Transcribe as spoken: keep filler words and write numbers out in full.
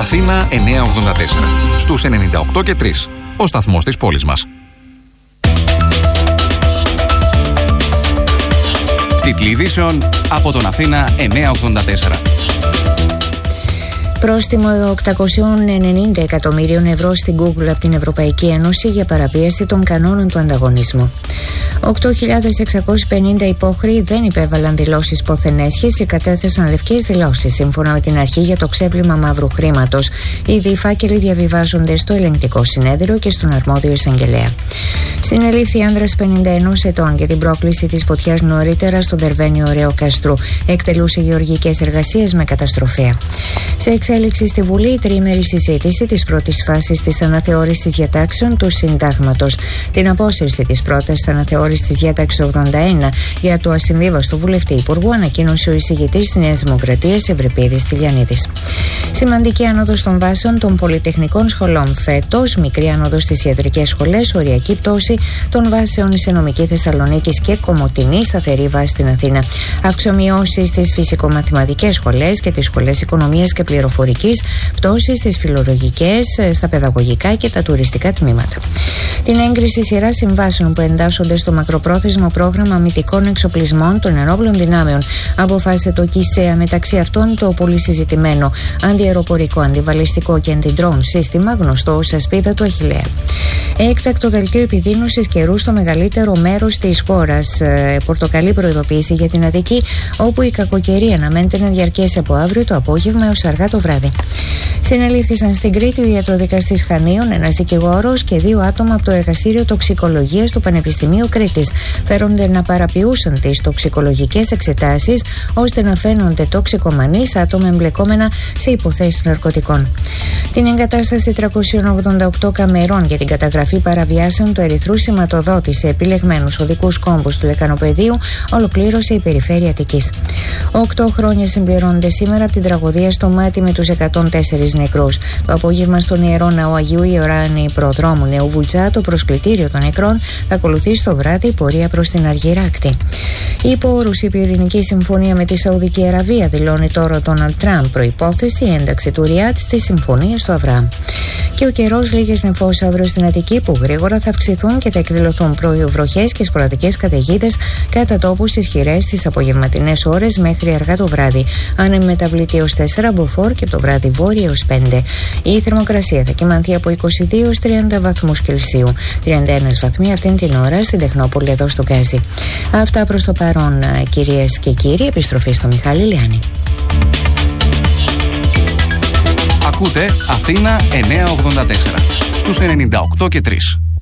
Αθήνα εννιακόσια ογδόντα τέσσερα. Στους ενενήντα οκτώ και τρία. Ο σταθμός της πόλης μας. Τίτλοι ειδήσεων από τον Αθήνα εννιακόσια ογδόντα τέσσερα. Πρόστιμο οκτακόσια ενενήντα εκατομμυρίων ευρώ στην Google από την Ευρωπαϊκή Ένωση για παραβίαση των κανόνων του ανταγωνισμού. οκτώ χιλιάδες εξακόσιοι πενήντα υπόχρεοι δεν υπέβαλαν δηλώσεις πόθεν έσχης ή κατέθεσαν λευκές δηλώσεις σύμφωνα με την αρχή για το ξέπλυμα μαύρου χρήματος. Ήδη οι φάκελοι διαβιβάζονται στο ελεγκτικό συνέδριο και στον αρμόδιο εισαγγελέα. Συνελήφθη άνδρας πενήντα ενός ετών για την πρόκληση της φωτιάς νωρίτερα στο Δερβαίνιο Ρέο Καστρού. Εκτελούσε γεωργικές εργασίες με καταστροφέα. Σε εξέλιξη στη Βουλή η τριήμερη συζήτηση της πρώτης φάσης της αναθεώρησης διατάξεων του Συντάγματος. Την απόσυρση της πρώτης αναθεώρησης της διάταξης ογδόντα ένα για το ασυμβίβαστο βουλευτή υπουργού ανακοίνωσε ο εισηγητής της Νέας Δημοκρατίας Ευρυπίδης Τηλιανίδης. Σημαντική άνοδος των βάσεων των πολυτεχνικών σχολών φέτος, μικρή άνοδος στις ιατρικές σχολές, οριακή πτώση των βάσεων σε νομική Θεσσαλονίκης και Κομοτηνή, σταθερή βάση στην Αθήνα. Αυξομειώσεις στις φυσικομαθηματικές σχολές και τις σχολές οικονομίας και πληροφορικής, πτώσεις στις φιλολογικές, στα παιδαγωγικά και τα τουριστικά τμήματα. Την έγκριση σειρά συμβάσεων που εντάσσονται στο μακροπρόθεσμο πρόγραμμα αμυντικών εξοπλισμών των ενόπλων δυνάμεων αποφάσισε το ΚΙΣΕΑ, μεταξύ αυτών το πολύ συζητημένο αντιαεροπορικό, αντιβαλιστικό και αντιντρόουν σύστημα γνωστό ως ασπίδα του Αχιλλέα. Έκτακτο δελτίο επιδείνωσης καιρού στο μεγαλύτερο μέρος της χώρας. Ε, πορτοκαλί προειδοποίηση για την Αττική, όπου η κακοκαιρία αναμένεται να διαρκέσει από αύριο το απόγευμα έως αργά το βράδυ. Συνελήφθησαν στην Κρήτη ο ιατροδικαστής Χανίων, ένας δικηγόρος και δύο άτομα από το εργαστήριο τοξικολογίας του Πανεπιστημίου Κρήτης. Φέρονται να παραποιούσαν τις τοξικολογικές εξετάσεις ώστε να φαίνονται τοξικομανείς άτομα εμπλεκόμενα σε υποθέσεις ναρκωτικών. Την εγκατάσταση τριακόσιων ογδόντα οκτώ καμερών για την καταγραφή παραβιάσεων του ερυθρού σηματοδότη σε επιλεγμένους οδικούς κόμβους του Λεκανοπεδίου ολοκλήρωσε η Περιφέρεια Αττικής. Οκτώ χρόνια συμπληρώνονται σήμερα από την τραγωδία στο Μάτι με τους εκατόν τέσσερις νεκρούς. Το απόγευμα στον Ιερό Ναό Αγίου Ιωάννη Προδρόμου Νέου Βουτσά, το προσκλητήριο των νεκρών, θα ακολουθήσει το βράδυ η πορεία προς την Αργυράκτη. Υπό όρους η πυρηνική συμφωνία με τη Σαουδική Αραβία, δηλώνει τώρα ο Ντόναλντ Τραμπ, προϋπόθεση η ένταξη του Ριάτ στη συμφωνία στο Αβραάμ. Και ο καιρός, λίγες νεφώσεις αύριο στην Αττική που γρήγορα θα αυξηθούν και θα εκδηλωθούν πρωί-βροχές και σποραδικές καταιγίδες κατά τόπου στις χειρές τις απογευματινές ώρες μέχρι αργά το βράδυ. Άνεμη μεταβλητή έως τέσσερα, μποφόρ και το βράδυ βόρεια έως πέντε. Η θερμοκρασία θα κυμανθεί από είκοσι δύο έως τριάντα βαθμούς Κελσίου. τριάντα ένα βαθμοί αυτήν την ώρα στην Τεχνόπολη εδώ στο Γκάζι. Αυτά προς το παρόν, κυρίες και κύριοι. Επιστροφή στο Μιχάλη Λιάννη. Ακούτε Αθήνα εννιακόσια ογδόντα τέσσερα στους ενενήντα οκτώ και τρία.